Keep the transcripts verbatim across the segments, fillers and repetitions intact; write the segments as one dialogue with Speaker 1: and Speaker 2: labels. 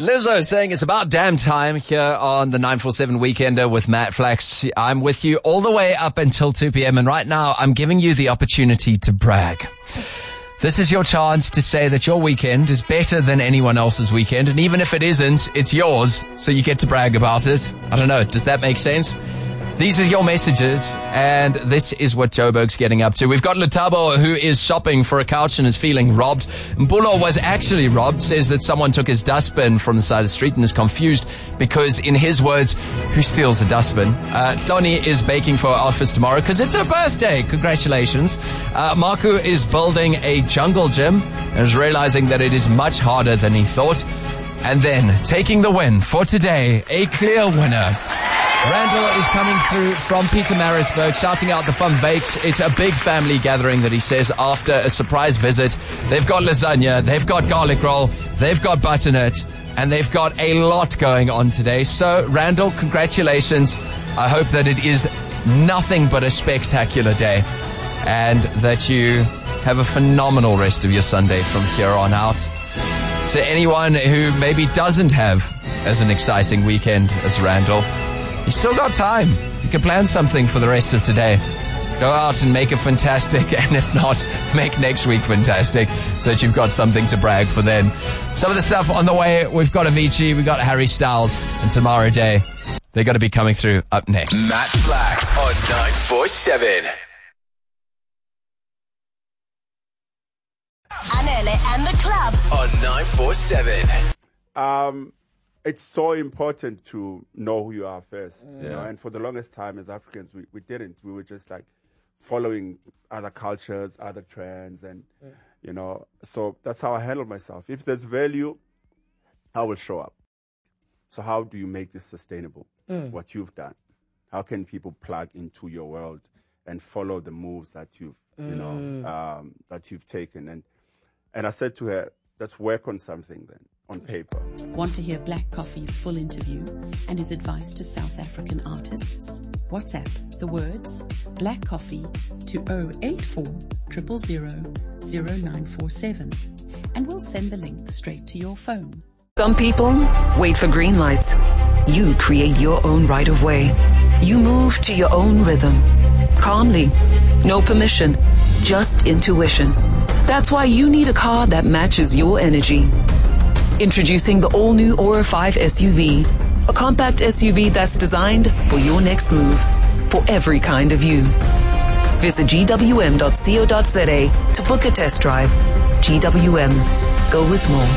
Speaker 1: Lizzo saying it's about damn time here on the nine four seven Weekender with Matt Flax. I'm with you all the way up until two p.m. and right now I'm giving you the opportunity to brag. This is your chance to say that your weekend is better than anyone else's weekend, and even if it isn't, it's yours, so you get to brag about it. I don't know, does that make sense? These are your messages, and this is what Joburg's getting up to. We've got Letabo, who is shopping for a couch and is feeling robbed. Mbulo was actually robbed, says that someone took his dustbin from the side of the street and is confused because, in his words, who steals a dustbin? Uh, Tony is baking for her office tomorrow because it's her birthday. Congratulations. Uh, Marku is building a jungle gym and is realizing that it is much harder than he thought. And then, taking the win for today, a clear winner. Randall is coming through from Pietermaritzburg, shouting out the Fun Bakes. It's a big family gathering that he says after a surprise visit. They've got lasagna, they've got garlic roll, they've got butternut, and they've got a lot going on today. So, Randall, congratulations. I hope that it is nothing but a spectacular day and that you have a phenomenal rest of your Sunday from here on out. To anyone who maybe doesn't have as an exciting weekend as Randall, you still got time. You can plan something for the rest of today. Go out and make it fantastic, and if not, make next week fantastic so that you've got something to brag for then. Some of the stuff on the way, we've got Avicii, we've got Harry Styles, and Tomorrow Day. They're going to be coming through up next.
Speaker 2: Matt Flax on nine four seven.
Speaker 3: Anele and the Club
Speaker 2: On nine four seven.
Speaker 4: Um... It's so important to know who you are first.
Speaker 1: Yeah.
Speaker 4: You know? And for the longest time as Africans, we, we didn't. We were just like following other cultures, other trends. And, yeah. you know, so that's how I handle myself. If there's value, I will show up. So how do you make this sustainable? Mm. What you've done. How can people plug into your world and follow the moves that you've, mm. you know, um, that you've taken? And, and I said to her, let's work on something then. On paper.
Speaker 5: Want to hear Black Coffee's full interview and his advice to South African artists? WhatsApp the words Black Coffee to zero eight four zero zero zero zero nine four seven and we'll send the link straight to your phone.
Speaker 6: Some people wait for green lights. You create your own right of way. You move to your own rhythm. Calmly. No permission. Just intuition. That's why you need a car that matches your energy. Introducing the all-new Aura five S U V, a compact S U V that's designed for your next move, for every kind of you. Visit g w m dot co dot z a to book a test drive. G W M. Go with more.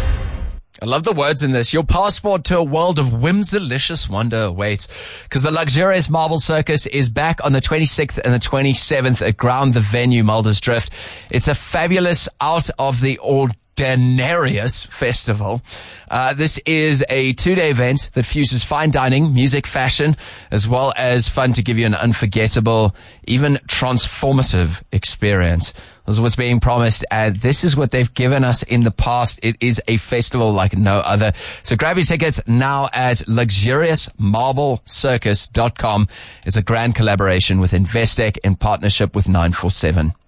Speaker 1: I love the words in this. Your passport to a world of whimsilicious wonder awaits, because the luxurious Marble Circus is back on the twenty-sixth and the twenty-seventh at Ground the Venue, Mulder's Drift. It's a fabulous out of the ordinary Denarius Festival. Uh, this is a two-day event that fuses fine dining, music, fashion, as well as fun to give you an unforgettable, even transformative experience. This is what's being promised, and this is what they've given us in the past. It is a festival like no other. So grab your tickets now at luxurious marble circus dot com. It's a grand collaboration with Investec in partnership with nine four seven.